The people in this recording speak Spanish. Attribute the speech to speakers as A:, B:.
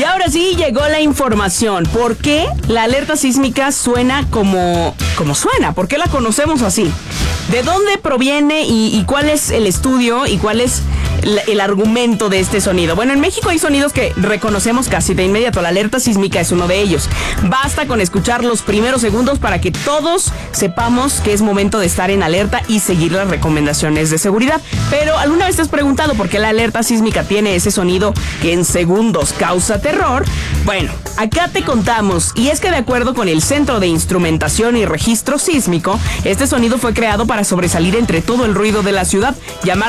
A: Y ahora sí llegó la información. ¿Por qué la alerta sísmica suena como suena? ¿Por qué la conocemos así? ¿De dónde proviene y cuál es el estudio y cuál es el argumento de este sonido? Bueno, en México hay sonidos que reconocemos casi de inmediato. La alerta sísmica es uno de ellos. Basta con escuchar los primeros segundos para que todos sepamos que es momento de estar en alerta y seguir las recomendaciones de seguridad. Pero ¿alguna vez te has preguntado por qué la alerta sísmica tiene ese sonido que en segundos causa terror? Bueno, acá te contamos. Y es que de acuerdo con el Centro de Instrumentación y Registro Sísmico, este sonido fue creado para sobresalir entre todo el ruido de la ciudad, llamar